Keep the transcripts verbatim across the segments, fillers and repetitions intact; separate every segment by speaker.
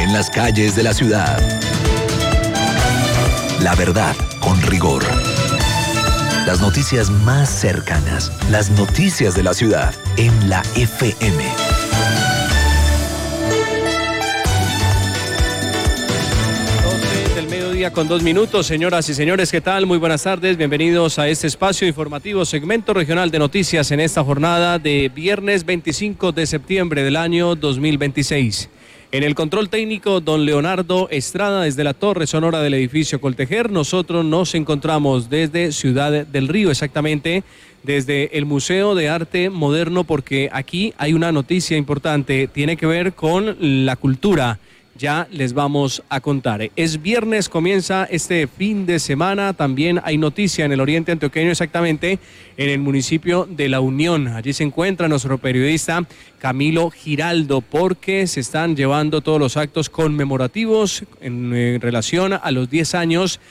Speaker 1: en las calles de la ciudad. La verdad con rigor. Las noticias más cercanas, las noticias de la ciudad en la F M.
Speaker 2: Con dos minutos, señoras y señores, ¿qué tal? Muy buenas tardes, bienvenidos a este espacio informativo, segmento regional de noticias en esta jornada de viernes veinticinco de septiembre del año dos mil veintiséis. En el control técnico, don Leonardo Estrada, desde la torre sonora del edificio Coltejer. Nosotros nos encontramos desde Ciudad del Río, exactamente desde el Museo de Arte Moderno, porque aquí hay una noticia importante, tiene que ver con la cultura. Ya les vamos a contar. Es viernes, comienza este fin de semana. También hay noticia en el oriente antioqueño, exactamente en el municipio de La Unión. Allí se encuentra nuestro periodista Camilo Giraldo, porque se están llevando todos los actos conmemorativos en, en relación a los diez años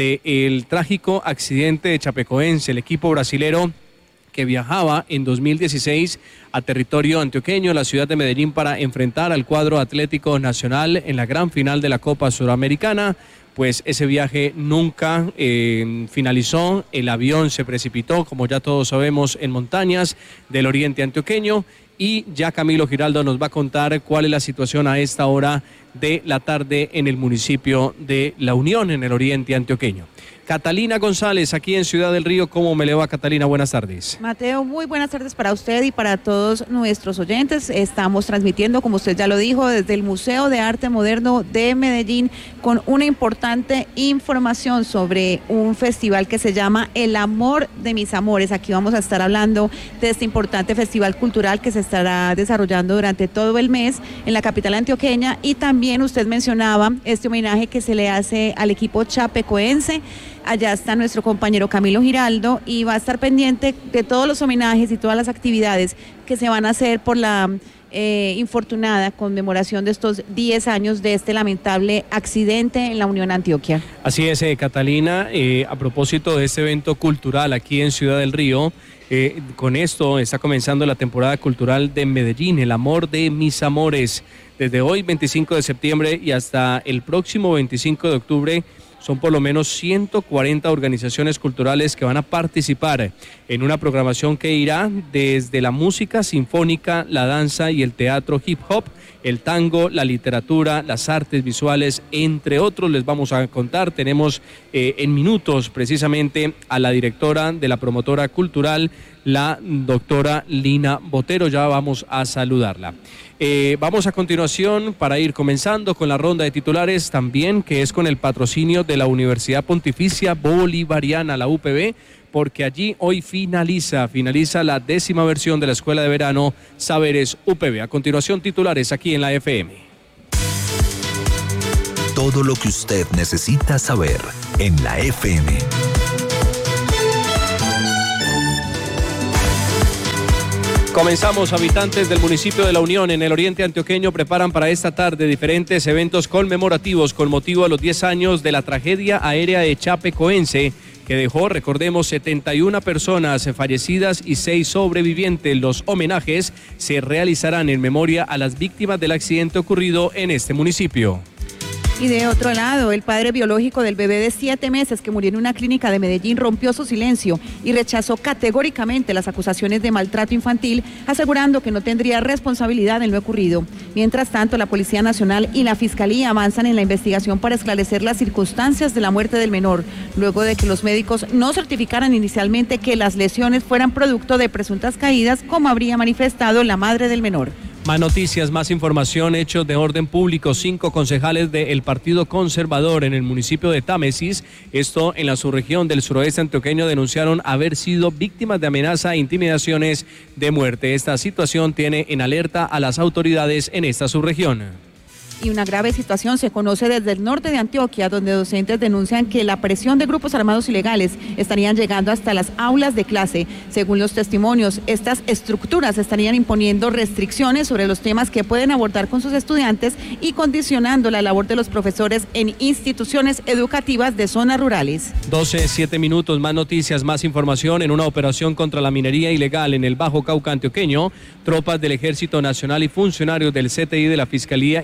Speaker 2: del trágico accidente de Chapecoense, el equipo brasilero que viajaba en dos mil dieciséis a territorio antioqueño, la ciudad de Medellín, para enfrentar al cuadro Atlético Nacional en la gran final de la Copa Suramericana. Pues ese viaje nunca eh, finalizó, el avión se precipitó, como ya todos sabemos, en montañas del oriente antioqueño, y ya Camilo Giraldo nos va a contar cuál es la situación a esta hora de la tarde en el municipio de La Unión, en el oriente antioqueño. Catalina González, aquí en Ciudad del Río. ¿Cómo me le va, Catalina? Buenas tardes.
Speaker 3: Mateo, muy buenas tardes para usted y para todos nuestros oyentes. Estamos transmitiendo, como usted ya lo dijo, desde el Museo de Arte Moderno de Medellín, con una importante información sobre un festival que se llama El Amor de Mis Amores. Aquí vamos a estar hablando de este importante festival cultural que se estará desarrollando durante todo el mes en la capital antioqueña, y también usted mencionaba este homenaje que se le hace al equipo chapecoense. Allá está nuestro compañero Camilo Giraldo y va a estar pendiente de todos los homenajes y todas las actividades que se van a hacer por la eh, infortunada conmemoración de estos diez años de este lamentable accidente en la Unión Antioquia.
Speaker 2: Así es, eh, Catalina, eh, a propósito de este evento cultural aquí en Ciudad del Río, eh, con esto está comenzando la temporada cultural de Medellín, El Amor de Mis Amores. Desde hoy, veinticinco de septiembre, y hasta el próximo veinticinco de octubre, son por lo menos ciento cuarenta organizaciones culturales que van a participar en una programación que irá desde la música sinfónica, la danza y el teatro hip hop, el tango, la literatura, las artes visuales, entre otros. Les vamos a contar. Tenemos eh, en minutos precisamente a la directora de la promotora cultural, la doctora Lina Botero. Ya vamos a saludarla. Eh, vamos a continuación, para ir comenzando con la ronda de titulares también, que es con el patrocinio de la Universidad Pontificia Bolivariana, la U P B, porque allí hoy finaliza, finaliza la décima versión de la Escuela de Verano Saberes U P B. A continuación, titulares aquí en la F M.
Speaker 1: Todo lo que usted necesita saber en la F M.
Speaker 2: Comenzamos. Habitantes del municipio de La Unión, en el oriente antioqueño, preparan para esta tarde diferentes eventos conmemorativos con motivo a los diez años de la tragedia aérea de Chapecoense, que dejó, recordemos, setenta y una personas fallecidas y seis sobrevivientes. Los homenajes se realizarán en memoria a las víctimas del accidente ocurrido en este municipio.
Speaker 3: Y de otro lado, el padre biológico del bebé de siete meses que murió en una clínica de Medellín rompió su silencio y rechazó categóricamente las acusaciones de maltrato infantil, asegurando que no tendría responsabilidad en lo ocurrido. Mientras tanto, la Policía Nacional y la Fiscalía avanzan en la investigación para esclarecer las circunstancias de la muerte del menor, luego de que los médicos no certificaran inicialmente que las lesiones fueran producto de presuntas caídas, como habría manifestado la madre del menor.
Speaker 2: Más noticias, más información, hechos de orden público. Cinco concejales del Partido Conservador en el municipio de Támesis, esto en la subregión del suroeste antioqueño, denunciaron haber sido víctimas de amenaza e intimidaciones de muerte. Esta situación tiene en alerta a las autoridades en esta subregión.
Speaker 3: Y una grave situación se conoce desde el norte de Antioquia, donde docentes denuncian que la presión de grupos armados ilegales estarían llegando hasta las aulas de clase. Según los testimonios, estas estructuras estarían imponiendo restricciones sobre los temas que pueden abordar con sus estudiantes y condicionando la labor de los profesores en instituciones educativas de zonas rurales.
Speaker 2: doce, siete minutos, más noticias, más información. En una operación contra la minería ilegal en el Bajo Cauca antioqueño, tropas del Ejército Nacional y funcionarios del C T I de la Fiscalía intervinieron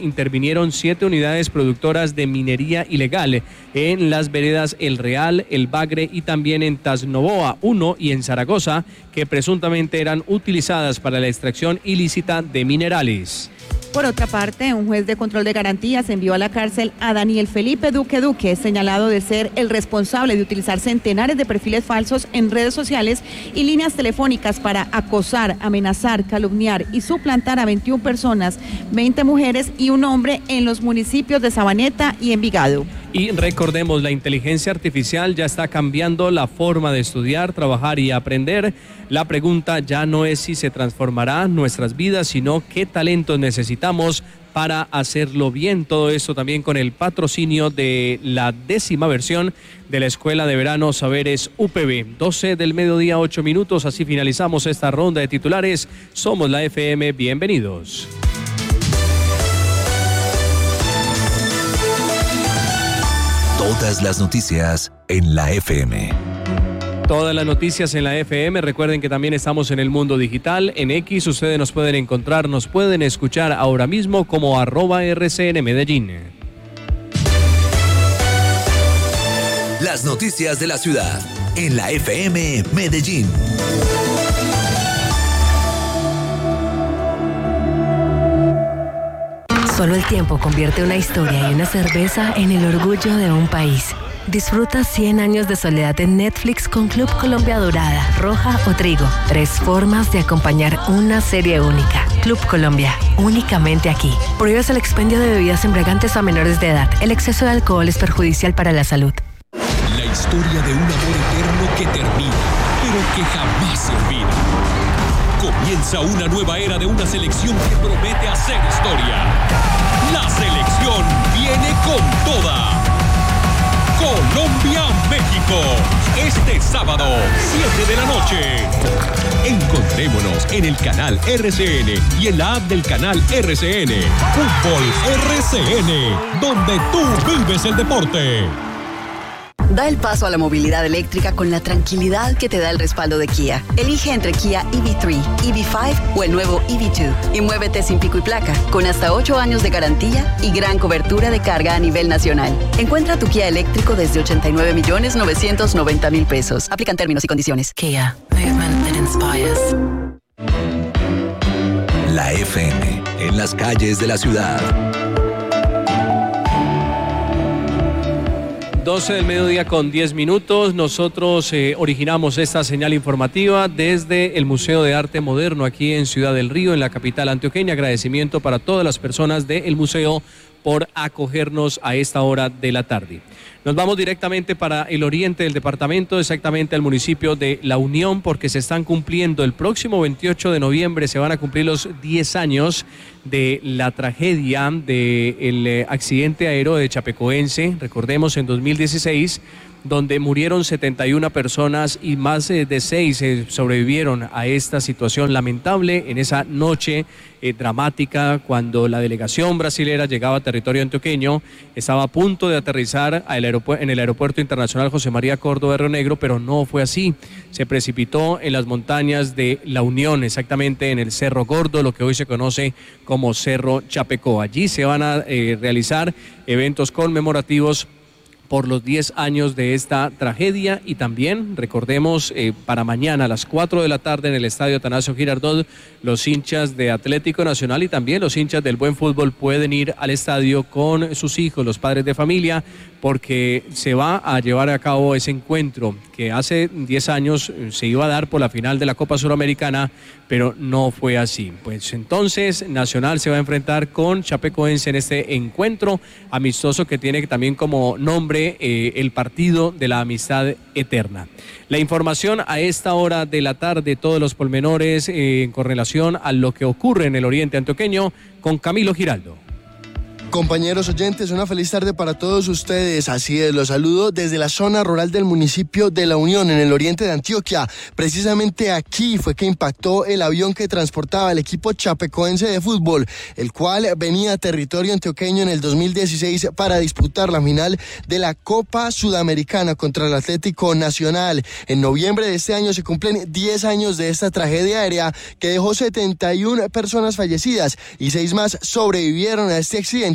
Speaker 2: intervinieron siete unidades productoras de minería ilegal en las veredas El Real, El Bagre y también en Tasnoboa uno y en Zaragoza, que presuntamente eran utilizadas para la extracción ilícita de minerales.
Speaker 3: Por otra parte, un juez de control de garantías envió a la cárcel a Daniel Felipe Duque Duque, señalado de ser el responsable de utilizar centenares de perfiles falsos en redes sociales y líneas telefónicas para acosar, amenazar, calumniar y suplantar a veintiuna personas, veinte mujeres y un hombre en los municipios de Sabaneta y Envigado.
Speaker 2: Y recordemos, la inteligencia artificial ya está cambiando la forma de estudiar, trabajar y aprender. La pregunta ya no es si se transformará nuestras vidas, sino qué talentos necesitamos para hacerlo bien. Todo esto también con el patrocinio de la décima versión de la Escuela de Verano Saberes U P B. doce del mediodía, ocho minutos. Así finalizamos esta ronda de titulares. Somos la F M. Bienvenidos.
Speaker 1: Todas las noticias en la F M.
Speaker 2: Todas las noticias en la F M. Recuerden que también estamos en el mundo digital. En X ustedes nos pueden encontrar, nos pueden escuchar ahora mismo como arroba R C N Medellín.
Speaker 1: Las noticias de la ciudad en la F M Medellín.
Speaker 4: Solo el tiempo convierte una historia y una cerveza en el orgullo de un país. Disfruta cien años de soledad en Netflix con Club Colombia Dorada, Roja o Trigo. Tres formas de acompañar una serie única. Club Colombia, únicamente aquí. Prohíbes el expendio de bebidas embriagantes a menores de edad. El exceso de alcohol es perjudicial para la salud.
Speaker 5: La historia de un amor eterno que termina, pero que jamás se olvida. Comienza una nueva era de una selección que promete hacer historia. La selección viene con toda. Colombia-México, este sábado, siete de la noche. Encontrémonos en el canal R C N y en la app del canal R C N. Fútbol R C N, donde tú vives el deporte.
Speaker 6: Da el paso a la movilidad eléctrica con la tranquilidad que te da el respaldo de Kia. Elige entre Kia E V tres, E V cinco o el nuevo E V dos y muévete sin pico y placa, con hasta ocho años de garantía y gran cobertura de carga a nivel nacional. Encuentra tu Kia eléctrico desde ochenta y nueve millones novecientos noventa mil pesos. Aplican términos y condiciones.
Speaker 4: Kia, movement that inspires.
Speaker 1: La F M en las calles de la ciudad.
Speaker 2: doce del mediodía con diez minutos. Nosotros eh, originamos esta señal informativa desde el Museo de Arte Moderno aquí en Ciudad del Río, en la capital antioqueña. Agradecimiento para todas las personas del museo por acogernos a esta hora de la tarde. Nos vamos directamente para el oriente del departamento, exactamente al municipio de La Unión, porque se están cumpliendo el próximo veintiocho de noviembre, se van a cumplir los diez años de la tragedia del accidente aéreo de Chapecoense, recordemos en dos mil dieciséis, donde murieron setenta y una personas y más de seis sobrevivieron a esta situación lamentable en esa noche eh, dramática, cuando la delegación brasilera llegaba a territorio antioqueño. Estaba a punto de aterrizar al aeropu- en el aeropuerto internacional José María Córdoba de Río Negro, pero no fue así. Se precipitó en las montañas de La Unión, exactamente en el Cerro Gordo, lo que hoy se conoce como Cerro Chapecó. Allí se van a eh, realizar eventos conmemorativos por los diez años de esta tragedia, y también recordemos eh, para mañana a las cuatro de la tarde en el estadio Atanasio Girardot, los hinchas de Atlético Nacional y también los hinchas del buen fútbol pueden ir al estadio con sus hijos, los padres de familia, porque se va a llevar a cabo ese encuentro que hace diez años se iba a dar por la final de la Copa Suramericana, pero no fue así. Pues entonces Nacional se va a enfrentar con Chapecoense en este encuentro amistoso que tiene también como nombre eh, el partido de la amistad eterna. La información a esta hora de la tarde, todos los pormenores eh, con relación a lo que ocurre en el oriente antioqueño con Camilo Giraldo.
Speaker 7: Compañeros oyentes, una feliz tarde para todos ustedes. Así es, los saludo desde la zona rural del municipio de La Unión, en el oriente de Antioquia. Precisamente aquí fue que impactó el avión que transportaba el equipo chapecoense de fútbol, el cual venía a territorio antioqueño en el dos mil dieciséis para disputar la final de la Copa Sudamericana contra el Atlético Nacional. En noviembre de este año se cumplen diez años de esta tragedia aérea que dejó setenta y una personas fallecidas y seis más sobrevivieron a este accidente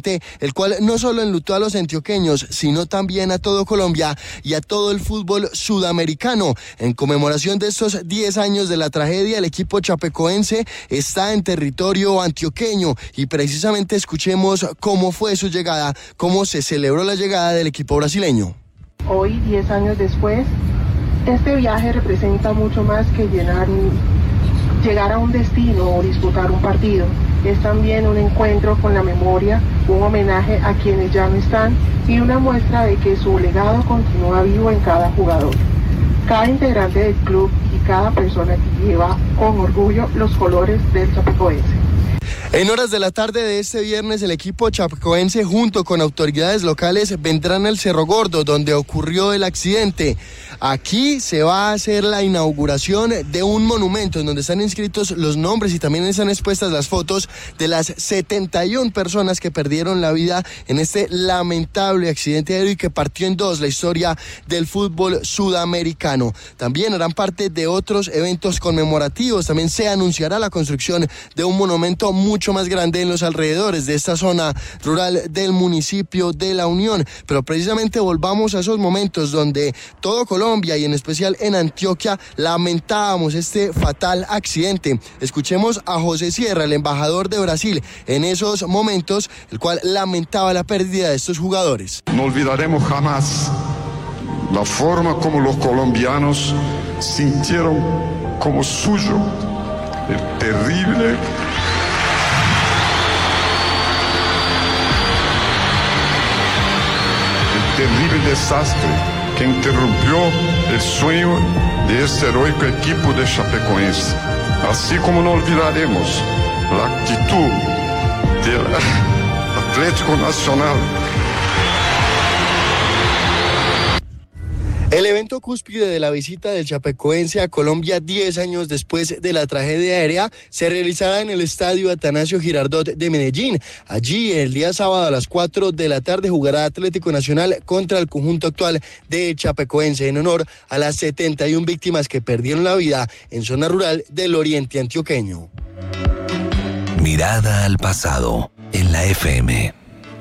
Speaker 7: accidente, el cual no solo enlutó a los antioqueños, sino también a todo Colombia y a todo el fútbol sudamericano. En conmemoración de estos diez años de la tragedia, el equipo chapecoense está en territorio antioqueño y precisamente escuchemos cómo fue su llegada, cómo se celebró la llegada del equipo brasileño.
Speaker 8: Hoy, diez años después, este viaje representa mucho más que llenar un, llegar a un destino o disputar un partido. Es también un encuentro con la memoria, un homenaje a quienes ya no están y una muestra de que su legado continúa vivo en cada jugador, cada integrante del club y cada persona que lleva con orgullo los colores del chapecoense.
Speaker 7: En horas de la tarde de este viernes, el equipo chapecoense junto con autoridades locales vendrán al Cerro Gordo, donde ocurrió el accidente. Aquí se va a hacer la inauguración de un monumento en donde están inscritos los nombres y también están expuestas las fotos de las setenta y una personas que perdieron la vida en este lamentable accidente aéreo y que partió en dos la historia del fútbol sudamericano. También harán parte de otros eventos conmemorativos. También se anunciará la construcción de un monumento mucho más grande en los alrededores de esta zona rural del municipio de La Unión. Pero precisamente volvamos a esos momentos donde todo Colombia y en especial en Antioquia lamentábamos este fatal accidente. Escuchemos a José Sierra, el embajador de Brasil, en esos momentos, el cual lamentaba la pérdida de estos jugadores.
Speaker 9: No olvidaremos jamás la forma como los colombianos sintieron como suyo el terrible terrible desastre que interrumpió el sueño de este heroico equipo de Chapecoense. Así como no olvidaremos la actitud del Atlético Nacional.
Speaker 7: El evento cúspide de la visita del chapecoense a Colombia diez años después de la tragedia aérea se realizará en el estadio Atanasio Girardot de Medellín. Allí, el día sábado a las cuatro de la tarde jugará Atlético Nacional contra el conjunto actual de Chapecoense en honor a las setenta y una víctimas que perdieron la vida en zona rural del oriente antioqueño.
Speaker 1: Mirada al pasado en la F M.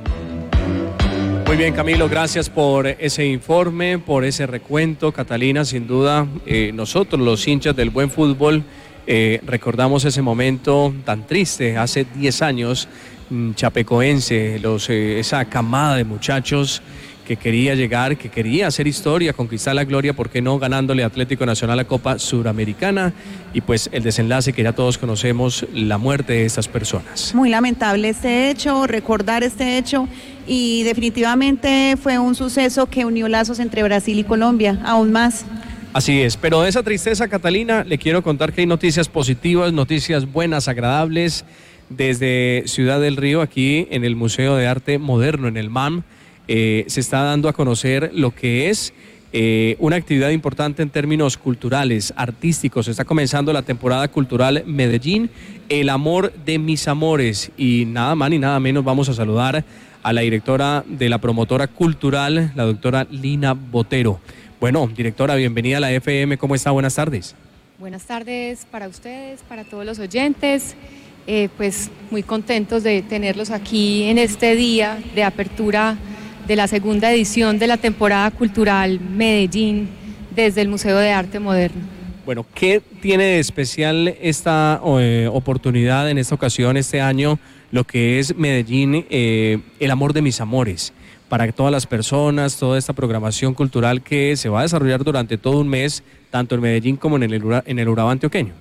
Speaker 2: Muy bien, Camilo, gracias por ese informe, por ese recuento. Catalina, sin duda, eh, nosotros los hinchas del buen fútbol eh, recordamos ese momento tan triste, hace diez años, chapecoense, los, eh, esa camada de muchachos que quería llegar, que quería hacer historia, conquistar la gloria, ¿por qué no? Ganándole a Atlético Nacional la Copa Suramericana y pues el desenlace que ya todos conocemos, la muerte de estas personas.
Speaker 3: Muy lamentable este hecho, recordar este hecho y definitivamente fue un suceso que unió lazos entre Brasil y Colombia, aún más.
Speaker 2: Así es, pero de esa tristeza, Catalina, le quiero contar que hay noticias positivas, noticias buenas, agradables, desde Ciudad del Río, aquí en el Museo de Arte Moderno, en el M A M. Eh, se está dando a conocer lo que es eh, una actividad importante en términos culturales, artísticos. Está comenzando la temporada cultural Medellín, El amor de mis amores. Y nada más ni nada menos vamos a saludar a la directora de la promotora cultural, la doctora Lina Botero. Bueno, directora, bienvenida a la F M. ¿Cómo está? Buenas tardes.
Speaker 10: Buenas tardes para ustedes, para todos los oyentes. Eh, pues muy contentos de tenerlos aquí en este día de apertura de la segunda edición de la temporada cultural Medellín desde el Museo de Arte Moderno.
Speaker 2: Bueno, ¿qué tiene de especial esta eh, oportunidad en esta ocasión, este año, lo que es Medellín, eh, el amor de mis amores? Para todas las personas, toda esta programación cultural que se va a desarrollar durante todo un mes, tanto en Medellín como en el, en el Urabá antioqueño.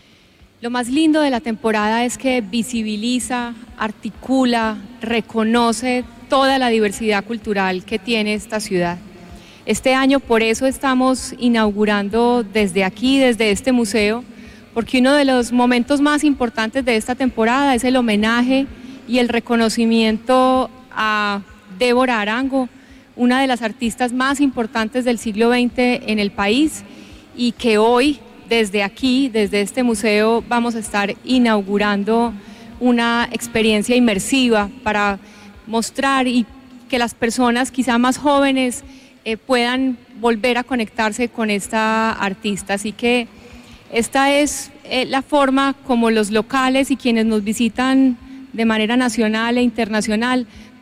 Speaker 10: Lo más lindo de la temporada es que visibiliza, articula, reconoce toda la diversidad cultural que tiene esta ciudad. Este año por eso estamos inaugurando desde aquí, desde este museo, porque uno de los momentos más importantes de esta temporada es el homenaje y el reconocimiento a Débora Arango, una de las artistas más importantes del siglo veinte en el país y que hoy, desde aquí, desde este museo, vamos a estar inaugurando una experiencia inmersiva para mostrar y que las personas quizá más jóvenes eh, puedan volver a conectarse con esta artista. Así que esta es eh, la forma como los locales y quienes nos visitan de manera nacional e internacional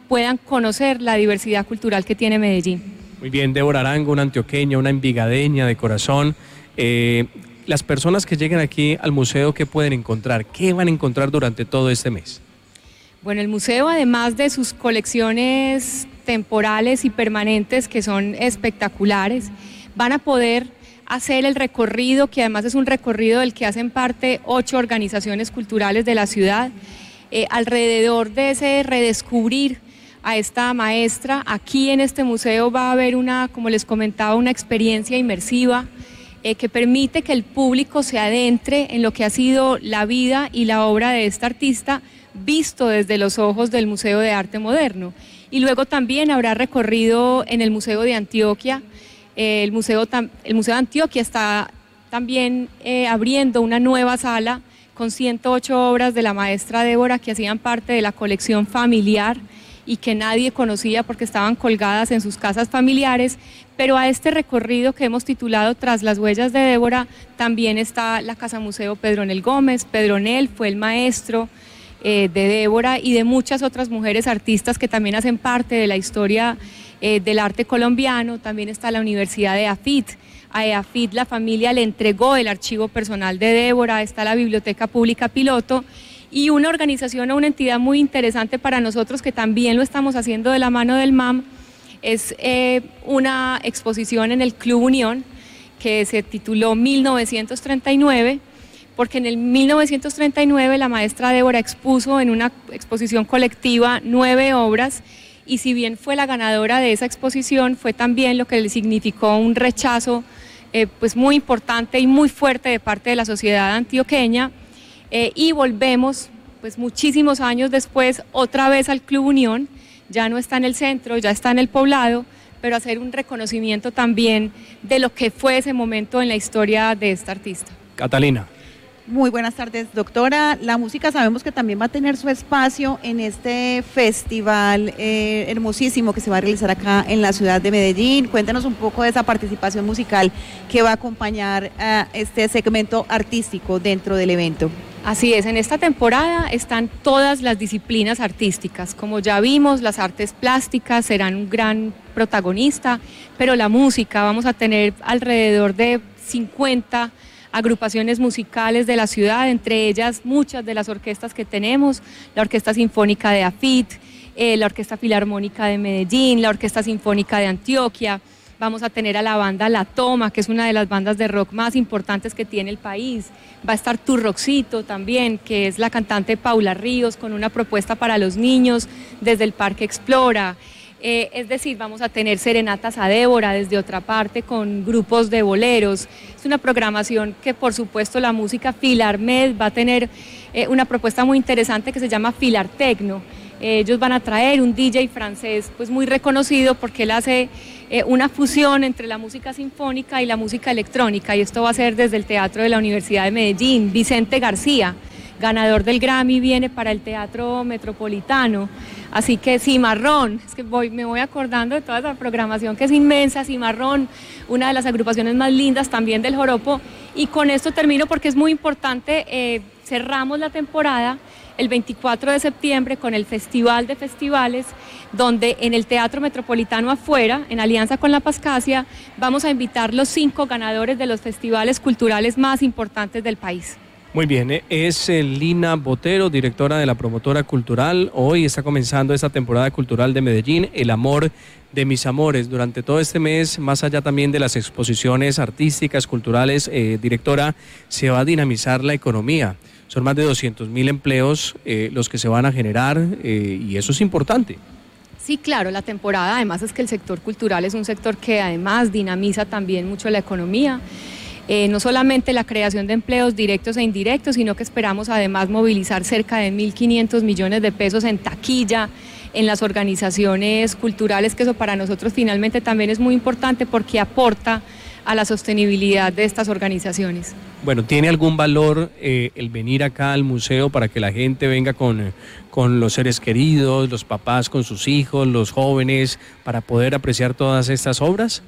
Speaker 10: puedan conocer la diversidad cultural que tiene Medellín.
Speaker 2: Muy bien, Débora Arango, una antioqueña, una envigadeña de corazón. Eh, las personas que lleguen aquí al museo, ¿qué pueden encontrar? ¿Qué van a encontrar durante todo este mes?
Speaker 10: Bueno, el museo, además de sus colecciones temporales y permanentes que son espectaculares, van a poder hacer el recorrido, que además es un recorrido del que hacen parte ocho organizaciones culturales de la ciudad, eh, alrededor de ese redescubrir a esta maestra. Aquí en este museo va a haber una, como les comentaba, una experiencia inmersiva eh, que permite que el público se adentre en lo que ha sido la vida y la obra de esta artista, visto desde los ojos del Museo de Arte Moderno. Y luego también habrá recorrido en el Museo de Antioquia. Eh, el, museo el Museo de Antioquia está también eh, abriendo una nueva sala con ciento ocho obras de la maestra Débora que hacían parte de la colección familiar y que nadie conocía porque estaban colgadas en sus casas familiares, pero a este recorrido que hemos titulado Tras las huellas de Débora también está la Casa Museo Pedronel Gómez. Pedronel fue el maestro Eh, de Débora y de muchas otras mujeres artistas que también hacen parte de la historia eh, del arte colombiano. También está la Universidad de AFIT. A AFIT la familia le entregó el archivo personal de Débora, está la Biblioteca Pública Piloto y una organización o una entidad muy interesante para nosotros que también lo estamos haciendo de la mano del M A M, es eh, una exposición en el Club Unión que se tituló mil novecientos treinta y nueve, porque en el mil novecientos treinta y nueve la maestra Débora expuso en una exposición colectiva nueve obras y si bien fue la ganadora de esa exposición, fue también lo que le significó un rechazo eh, pues muy importante y muy fuerte de parte de la sociedad antioqueña eh, y volvemos pues muchísimos años después otra vez al Club Unión, ya no está en el centro, ya está en el poblado, pero hacer un reconocimiento también de lo que fue ese momento en la historia de esta artista.
Speaker 2: Catalina.
Speaker 3: Muy buenas tardes, doctora. La música sabemos que también va a tener su espacio en este festival eh, hermosísimo que se va a realizar acá en la ciudad de Medellín. Cuéntanos un poco de esa participación musical que va a acompañar a este segmento artístico dentro del evento.
Speaker 10: Así es, en esta temporada están todas las disciplinas artísticas. Como ya vimos, las artes plásticas serán un gran protagonista, pero la música, vamos a tener alrededor de cincuenta agrupaciones musicales de la ciudad, entre ellas muchas de las orquestas que tenemos, la Orquesta Sinfónica de AFIT, eh, la Orquesta Filarmónica de Medellín, la Orquesta Sinfónica de Antioquia. Vamos a tener a la banda La Toma, que es una de las bandas de rock más importantes que tiene el país. Va a estar Tu Roxito también, que es la cantante Paula Ríos, con una propuesta para los niños desde el Parque Explora. Eh, es decir, vamos a tener serenatas a Débora desde otra parte con grupos de boleros. Es una programación que por supuesto la música Filarmed va a tener eh, una propuesta muy interesante que se llama Filartecno. Eh, ellos van a traer un D J francés pues muy reconocido porque él hace eh, una fusión entre la música sinfónica y la música electrónica y esto va a ser desde el Teatro de la Universidad de Medellín. Vicente García, ganador del Grammy, viene para el Teatro Metropolitano. Así que Cimarrón, es que voy, me voy acordando de toda esa programación que es inmensa. Cimarrón, una de las agrupaciones más lindas también del joropo. Y con esto termino porque es muy importante, eh, cerramos la temporada el veinticuatro de septiembre con el Festival de Festivales, donde en el Teatro Metropolitano afuera, en alianza con la Pascasia, vamos a invitar los cinco ganadores de los festivales culturales más importantes del país.
Speaker 2: Muy bien, es Lina Botero, directora de la Promotora Cultural. Hoy está comenzando esta temporada cultural de Medellín, El Amor de Mis Amores. Durante todo este mes, más allá también de las exposiciones artísticas, culturales, eh, directora, se va a dinamizar la economía. Son más de doscientos mil empleos eh, los que se van a generar eh, y eso es importante.
Speaker 10: Sí, claro, la temporada además es que el sector cultural es un sector que además dinamiza también mucho la economía. Eh, no solamente la creación de empleos directos e indirectos, sino que esperamos además movilizar cerca de mil quinientos millones de pesos en taquilla, en las organizaciones culturales, que eso para nosotros finalmente también es muy importante porque aporta a la sostenibilidad de estas organizaciones.
Speaker 2: Bueno, ¿tiene algún valor eh, el venir acá al museo para que la gente venga con, con los seres queridos, los papás con sus hijos, los jóvenes, para poder apreciar todas estas obras?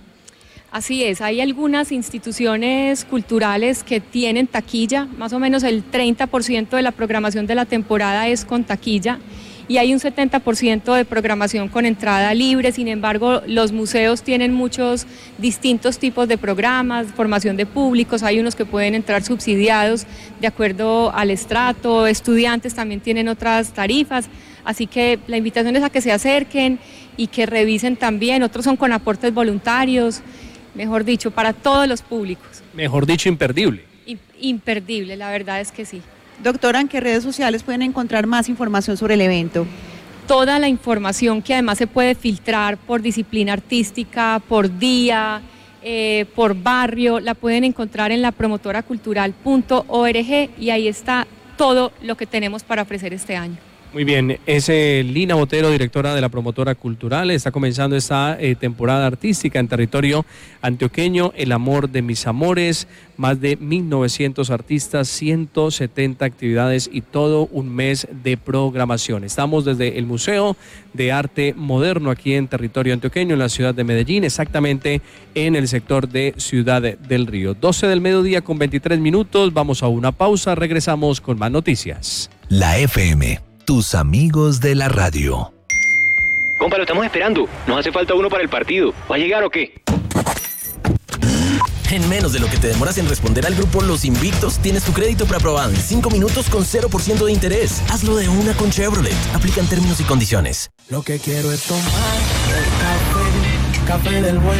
Speaker 10: Así es, hay algunas instituciones culturales que tienen taquilla, más o menos el treinta por ciento de la programación de la temporada es con taquilla y hay un setenta por ciento de programación con entrada libre. Sin embargo, los museos tienen muchos distintos tipos de programas, formación de públicos, hay unos que pueden entrar subsidiados de acuerdo al estrato, estudiantes también tienen otras tarifas, así que la invitación es a que se acerquen y que revisen también, otros son con aportes voluntarios, mejor dicho, para todos los públicos.
Speaker 2: Mejor dicho, imperdible.
Speaker 10: Imperdible, la verdad es que sí.
Speaker 3: Doctora, ¿en qué redes sociales pueden encontrar más información sobre el evento?
Speaker 10: Toda la información que además se puede filtrar por disciplina artística, por día, eh, por barrio, la pueden encontrar en la promotora cultural punto org y ahí está todo lo que tenemos para ofrecer este año.
Speaker 2: Muy bien, es eh, Lina Botero, directora de la Promotora Cultural. Está comenzando esta eh, temporada artística en territorio antioqueño, El amor de mis amores, más de mil novecientos artistas, ciento setenta actividades y todo un mes de programación. Estamos desde el Museo de Arte Moderno aquí en territorio antioqueño, en la ciudad de Medellín, exactamente en el sector de Ciudad del Río. doce del mediodía con veintitrés minutos, vamos a una pausa, regresamos con más noticias.
Speaker 1: La F M. Tus amigos de la radio.
Speaker 11: Compa, lo estamos esperando. Nos hace falta uno para el partido. ¿Va a llegar o qué?
Speaker 12: En menos de lo que te demoras en responder al grupo Los Invictos, tienes tu crédito preaprobado en cinco minutos con cero por ciento de interés. Hazlo de una con Chevrolet. Aplican términos y condiciones.
Speaker 13: Lo que quiero es tomar el café, café del bueno.